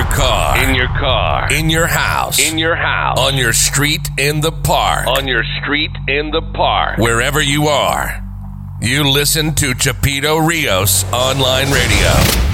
your car. In your car. In your house. In your house. On your street, in the park. On your street, in the park. Wherever you are, you listen to Chapito Rios Online Radio.